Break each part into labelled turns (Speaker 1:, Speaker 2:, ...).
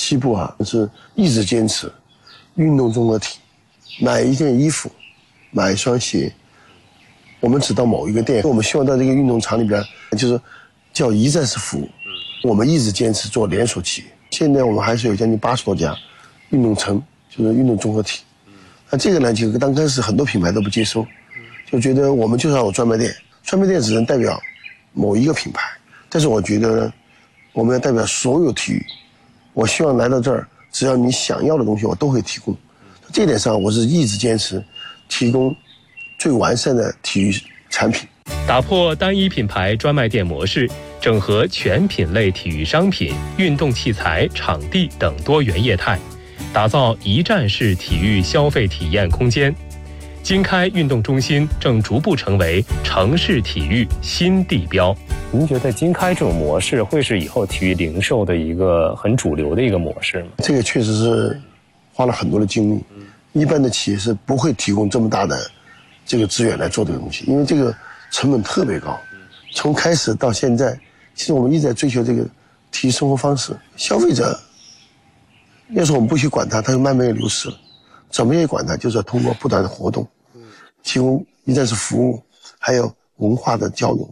Speaker 1: 西部是一直坚持运动综合体，买一件衣服，买一双鞋，我们只到某一个店，我们希望到这个运动场里边，就是叫一站式服务。我们一直坚持做连锁企业，现在我们还是有将近80多家运动城，就是运动综合体。那这个呢，就刚开始很多品牌都不接受，就觉得我们就是要有专卖店，专卖店只能代表某一个品牌。但是我觉得呢，我们要代表所有体育。我希望来到这儿，只要你想要的东西，我都会提供。这一点上，我是一直坚持提供最完善的体育产品。
Speaker 2: 打破单一品牌专卖店模式，整合全品类体育商品、运动器材、场地等多元业态，打造一站式体育消费体验空间。经开运动中心正逐步成为城市体育新地标。您觉得经开这种模式会是以后体育零售的一个很主流的一个模式吗？
Speaker 1: 这个确实是花了很多的精力，一般的企业是不会提供这么大的这个资源来做这个东西，因为这个成本特别高。从开始到现在，其实我们一直在追求这个体育生活方式。消费者要是我们不去管它，它就慢慢流失了。怎么也管它，就是要通过不断的活动，提供一站式服务，还有文化的交流。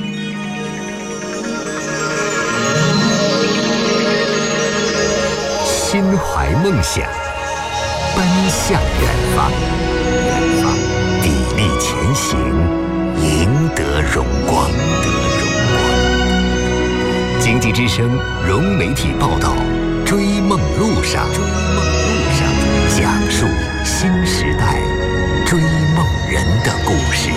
Speaker 3: 心怀梦想，奔向远方，砥砺前行，赢得荣光。经济之声融媒体报道，追梦路上，讲述新时代追梦人的故事。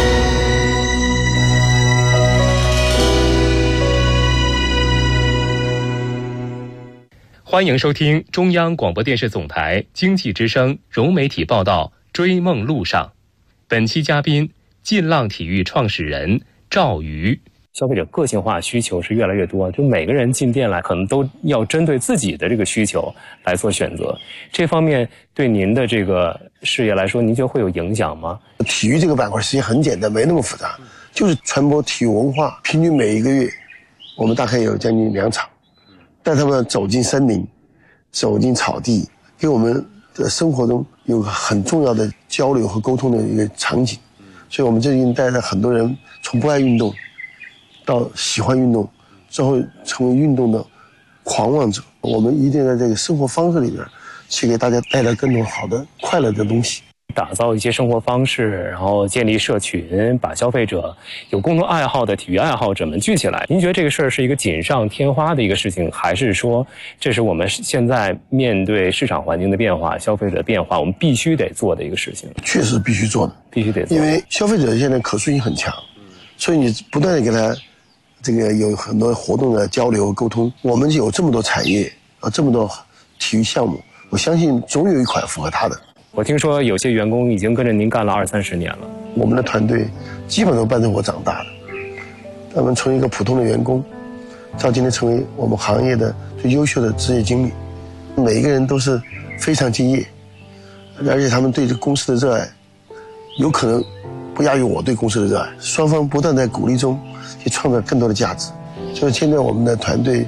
Speaker 2: 欢迎收听中央广播电视总台经济之声融媒体报道《追梦路上》。本期嘉宾：劲浪体育创始人赵瑜。消费者个性化需求是越来越多，就每个人进店来可能都要针对自己的这个需求来做选择。这方面对您的这个事业来说，您觉得会有影响吗？
Speaker 1: 体育这个板块实际很简单，没那么复杂，就是传播体育文化。平均每一个月，我们大概有将近2场。带他们走进森林，走进草地，给我们的生活中有个很重要的交流和沟通的一个场景。所以我们最近带着很多人从不爱运动到喜欢运动，最后成为运动的狂妄者。我们一定在这个生活方式里边去给大家带来更多好的快乐的东西，
Speaker 2: 打造一些生活方式，然后建立社群，把消费者有共同爱好的体育爱好者们聚起来。您觉得这个事儿是一个锦上添花的一个事情，还是说这是我们现在面对市场环境的变化、消费者的变化，我们必须得做的一个事情？
Speaker 1: 确实必须做的，
Speaker 2: 必须得做。
Speaker 1: 因为消费者现在可塑性很强，所以你不断的给他这个有很多活动的交流沟通。我们有这么多产业这么多体育项目，我相信总有一款符合他的。
Speaker 2: 我听说有些员工已经跟着您干了20-30年了。
Speaker 1: 我们的团队基本都伴着我长大的，他们从一个普通的员工到今天成为我们行业的最优秀的职业经理，每一个人都是非常敬业，而且他们对这个公司的热爱有可能不亚于我对公司的热爱。双方不断在鼓励中去创造更多的价值。所以现在我们的团队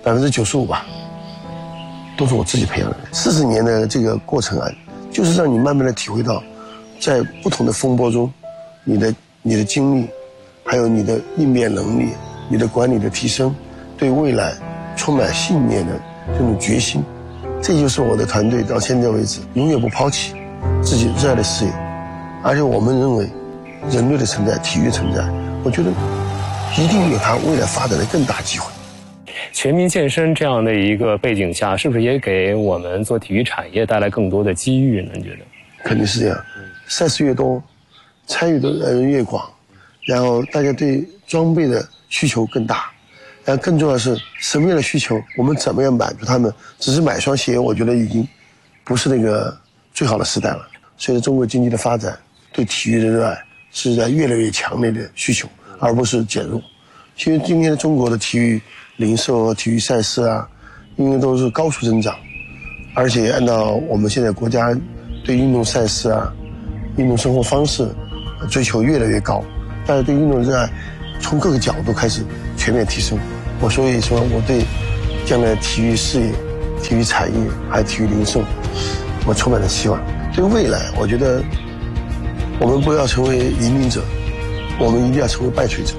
Speaker 1: 95%吧都是我自己培养的。40年的这个过程就是让你慢慢的体会到，在不同的风波中，你的经历，还有你的应变能力，你的管理的提升，对未来充满信念的这种决心，这就是我的团队到现在为止永远不抛弃自己热爱的事业。而且我们认为，人类的存在，体育的存在，我觉得一定有它未来发展的更大机会。
Speaker 2: 全民健身这样的一个背景下，是不是也给我们做体育产业带来更多的机遇呢？你觉得？
Speaker 1: 肯定是这样，赛事越多，参与的人越广，然后大家对装备的需求更大，然后更重要的是什么样的需求，我们怎么样满足他们？只是买双鞋，我觉得已经不是那个最好的时代了。随着中国经济的发展，对体育的热爱是在越来越强烈的需求，而不是减弱。因为今天的中国的体育零售、体育赛事因为都是高速增长，而且按照我们现在国家对运动赛事运动生活方式追求越来越高，大家对运动热爱从各个角度开始全面提升。所以说我对将来体育事业体育产业还有体育零售，我充满了希望。对未来，我觉得我们不要成为引领者，我们一定要成为伴随者。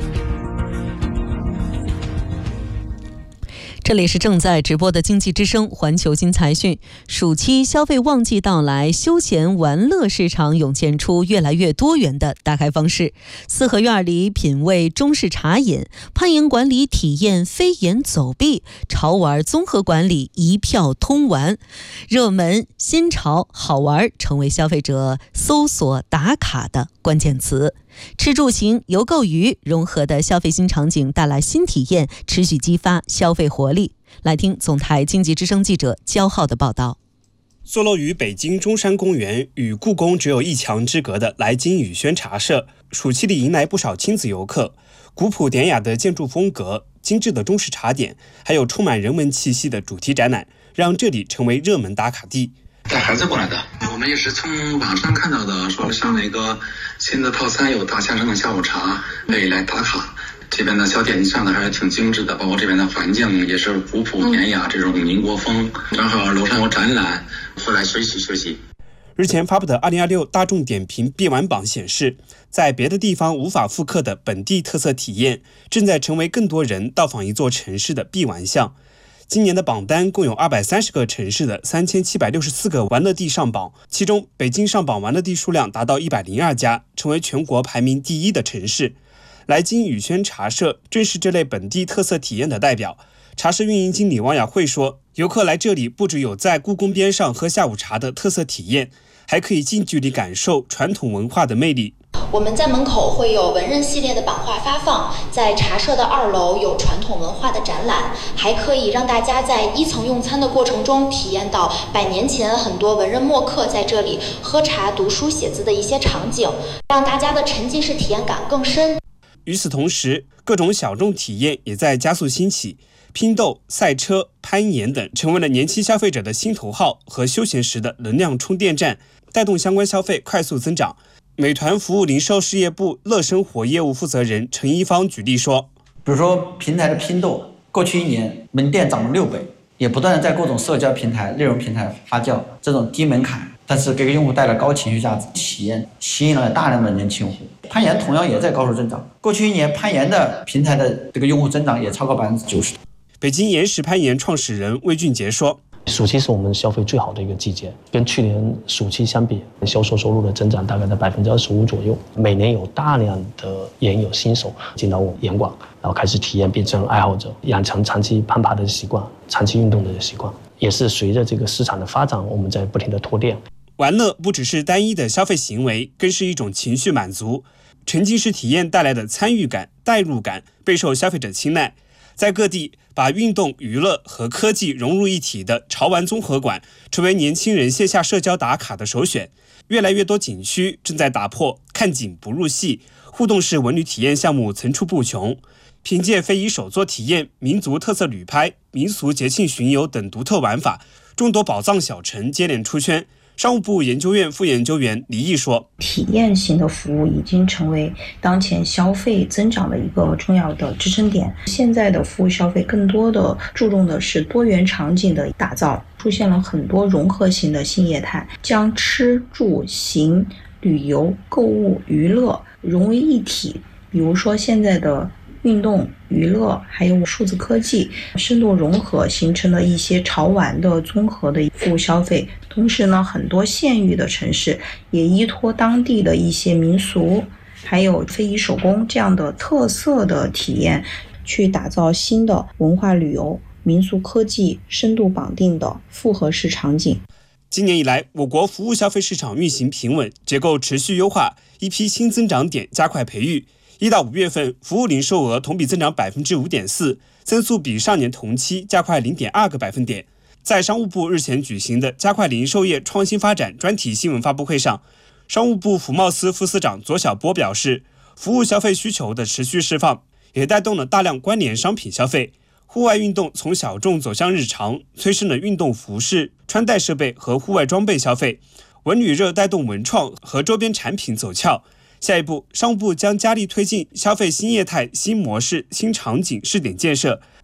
Speaker 4: 这里是正在直播的经济之声环球新财讯。暑期消费旺季到来，休闲玩乐市场涌现出越来越多元的打开方式。四合院里品味中式茶饮，攀岩馆里体验飞檐走壁，潮玩综合馆里一票通玩。热门、新潮、好玩成为消费者搜索打卡的关键词。吃住行游购娱融合的消费新场景带来新体验，持续激发消费活力。来听总台经济之声记者焦浩的报道。
Speaker 5: 坐落于北京中山公园，与故宫只有一墙之隔的来京宇轩茶社，暑期里迎来不少亲子游客。古朴典雅的建筑风格、精致的中式茶点，还有充满人文气息的主题展览，让这里成为热门打卡地。
Speaker 6: 带孩子过来的，我们也是从网上看到的，说上了一个新的套餐，有大虾生的下午茶，可以来打卡。这边的小点心上的还是挺精致的，包括这边的环境也是古朴典雅，这种民国风。正好楼上有展览，回来学习学习。
Speaker 5: 日前发布的2026大众点评必玩榜显示，在别的地方无法复刻的本地特色体验，正在成为更多人到访一座城市的必玩项。今年的榜单共有230个城市的3764个玩乐地上榜，其中北京上榜玩乐地数量达到102家，成为全国排名第1的城市。来京宇轩茶社正是这类本地特色体验的代表。茶社运营经理王雅慧说，游客来这里不只有在故宫边上喝下午茶的特色体验，还可以近距离感受传统文化的魅力。
Speaker 7: 我们在门口会有文人系列的版画发放，在茶社的2楼有传统文化的展览，还可以让大家在1层用餐的过程中体验到100年前很多文人墨客在这里喝茶、读书、写字的一些场景，让大家的沉浸式体验感更深。
Speaker 5: 与此同时，各种小众体验也在加速兴起，拼豆、赛车、攀岩等成为了年轻消费者的心头好和休闲时的能量充电站，带动相关消费快速增长。美团服务零售事业部乐生活业务负责人陈一方举例说，
Speaker 8: 比如说平台的拼豆，过去1年门店涨了6倍，也不断的在各种社交平台、内容平台发酵，这种低门槛但是给用户带来高情绪价值体验，吸引了大量的年轻用户。攀岩同样也在高速增长，过去1年攀岩的平台的这个用户增长也超过90%。
Speaker 5: 北京岩石攀岩创始人魏俊杰说，
Speaker 9: 暑期是我们消费最好的一个季节，跟去年暑期相比，销售收入的增长大概在25%左右。每年有大量的岩友新手进到我们岩馆，然后开始体验，变成爱好者，养成长期攀爬的习惯，长期运动的习惯。也是随着这个市场的发展，我们在不停的拓店。
Speaker 5: 玩乐不只是单一的消费行为，更是一种情绪满足。沉浸式体验带来的参与感、代入感备受消费者青睐。在各地，把运动、娱乐和科技融入一体的潮玩综合馆，成为年轻人线下社交打卡的首选。越来越多景区正在打破看景不入戏，互动式文旅体验项目层出不穷。凭借非遗手作体验、民族特色旅拍、民俗节庆巡游等独特玩法，众多宝藏小城接连出圈。商务部研究院副研究员李毅说，
Speaker 10: 体验型的服务已经成为当前消费增长的一个重要的支撑点。现在的服务消费更多的注重的是多元场景的打造，出现了很多融合型的新业态，将吃住行、旅游、购物、娱乐融为一体。比如说现在的运动、娱乐还有数字科技深度融合，形成了一些潮玩的综合的服务消费。同时呢，很多县域的城市也依托当地的一些民俗还有非遗手工这样的特色的体验，去打造新的文化旅游、民俗科技深度绑定的复合式场景。
Speaker 5: 今年以来，我国服务消费市场运行平稳，结构持续优化，一批新增长点加快培育。1到5月份，服务零售额同比增长 5.4%， 增速比上年同期加快 0.2个百分点。在商务部日前举行的加快零售业创新发展专题新闻发布会上，商务部服贸司副司长左晓波表示，服务消费需求的持续释放，也带动了大量关联商品消费。户外运动从小众走向日常，催生了运动服饰、穿戴设备和户外装备消费。文旅热带动文创和周边产品走俏。下一步，商务部将加力推进消费新业态、新模式、新场景试点建设，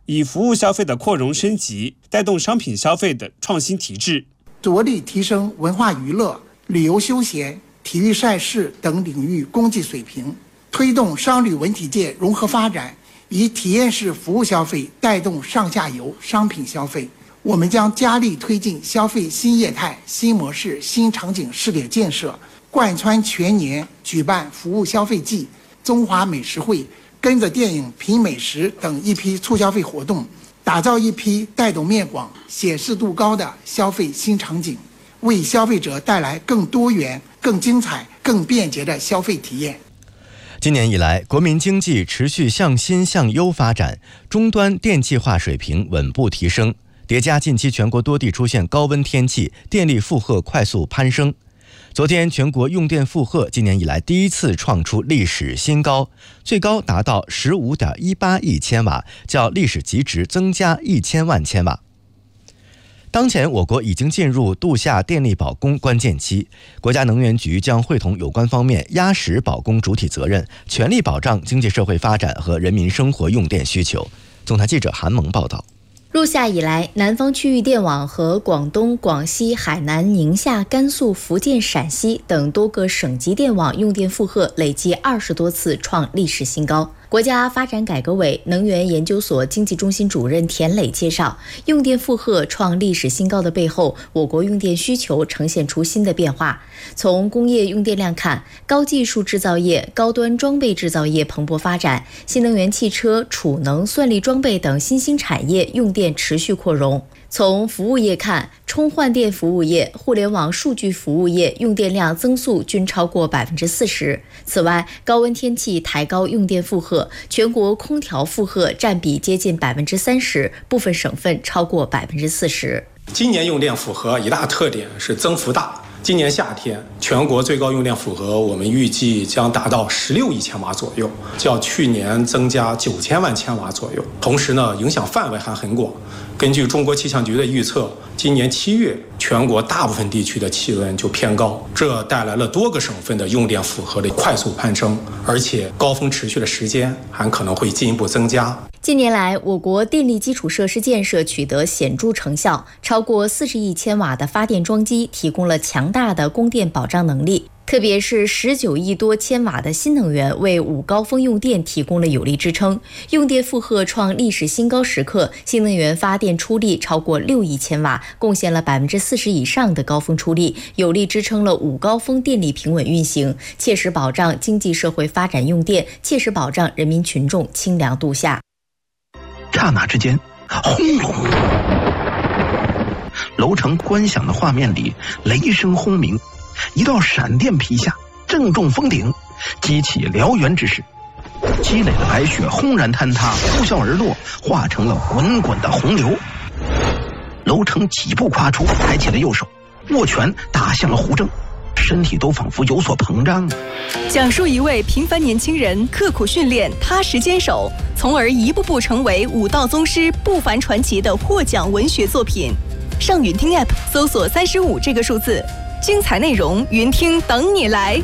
Speaker 5: 以服务消费的扩容升级，带动商品消费的创新提质，
Speaker 11: 着力提升文化娱乐、旅游休闲、体育赛事等领域供给水平，推动商旅文体界融合发展，以体验式服务消费带动上下游商品消费。我们将加力推进消费新业态、新模式、新场景试点建设，贯穿全年举办服务消费季、中华美食会、跟着电影品美食等一批促消费活动，打造一批带动面广、显示度高的消费新场景，为消费者带来更多元、更精彩、更便捷的消费体验。
Speaker 12: 今年以来，国民经济持续向新向优发展，终端电气化水平稳步提升，叠加近期全国多地出现高温天气，电力负荷快速攀升。昨天，全国用电负荷今年以来第一次创出历史新高，最高达到 15.18 亿千瓦，较历史极值增加1000万千瓦。当前我国已经进入度夏电力保供关键期，国家能源局将会同有关方面压实保供主体责任，全力保障经济社会发展和人民生活用电需求。总台记者韩萌报道。
Speaker 13: 入夏以来，南方区域电网和广东、广西、海南、宁夏、甘肃、福建、陕西等多个省级电网用电负荷累计20多次创历史新高。国家发展改革委能源研究所经济中心主任田磊介绍，用电负荷创历史新高的背后，我国用电需求呈现出新的变化。从工业用电量看，高技术制造业、高端装备制造业蓬勃发展，新能源汽车、储能、算力装备等新兴产业用电持续扩容。从服务业看，充换电服务业、互联网数据服务业用电量增速均超过40%。此外，高温天气抬高用电负荷，全国空调负荷占比接近30%，部分省份超过40%。
Speaker 14: 今年用电负荷一大特点是增幅大。今年夏天，全国最高用电负荷我们预计将达到16亿千瓦左右，较去年增加9000万千瓦左右。同时呢，影响范围还很广。根据中国气象局的预测，今年7月全国大部分地区的气温就偏高，这带来了多个省份的用电负荷的快速攀升，而且高峰持续的时间还可能会进一步增加。
Speaker 13: 近年来，我国电力基础设施建设取得显著成效，超过40亿千瓦的发电装机提供了强大的供电保障能力。特别是19亿多千瓦的新能源为5高峰用电提供了有力支撑，用电负荷创历史新高时刻，新能源发电出力超过6亿千瓦，贡献了40%以上的高峰出力，有力支撑了5高峰电力平稳运行，切实保障经济社会发展用电，切实保障人民群众清凉度夏。
Speaker 15: 刹那之间，轰隆！楼城观响的画面里，雷声轰鸣，一道闪电劈下，正中峰顶，激起燎原之势。积累的白雪轰然坍塌，呼啸而落，化成了滚滚的洪流。楼城几步跨出，抬起了右手，握拳打向了胡征，身体都仿佛有所膨胀。
Speaker 16: 讲述一位平凡年轻人刻苦训练、踏实坚守，从而一步步成为武道宗师不凡传奇的获奖文学作品。上云听 App 搜索35这个数字，精彩内容云听等你来。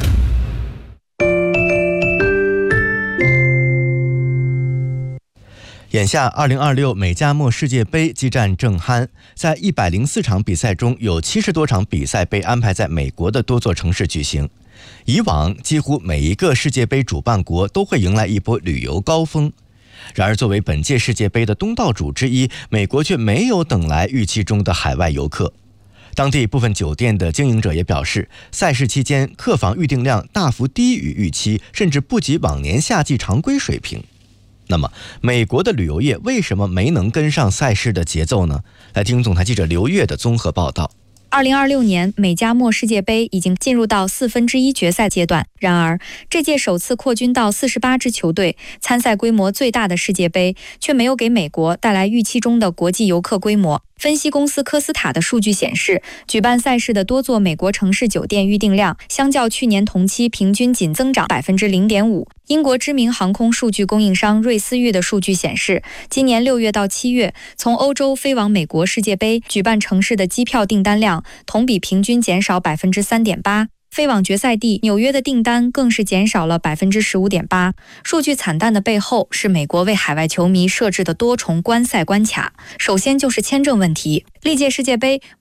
Speaker 12: 眼下2026美加墨世界杯激战正酣，在104场比赛中，有70多场比赛被安排在美国的多座城市举行。以往几乎每一个世界杯主办国都会迎来一波旅游高峰，然而作为本届世界杯的东道主之一，美国却没有等来预期中的海外游客。当地部分酒店的经营者也表示，赛事期间客房预订量大幅低于预期，甚至不及往年夏季常规水平。那么美国的旅游业为什么没能跟上赛事的节奏呢？来听总台记者刘越的综合报道。
Speaker 17: 2026年美加墨世界杯已经进入到1/4决赛阶段，然而这届首次扩军到48支球队，参赛规模最大的世界杯却没有给美国带来预期中的国际游客规模。分析公司科斯塔的数据显示，举办赛事的多座美国城市酒店预订量相较去年同期平均仅增长 0.5%。英国知名航空数据供应商瑞思域的数据显示，今年6月到7月，从欧洲飞往美国世界杯举办城市的机票订单量同比平均减少 3.8%。 飞往决赛地纽约的订单更是减少了15.8%。数据惨淡的背后是美国为海外球迷设置的多重观赛关卡，首先就是签证问题。历届世界杯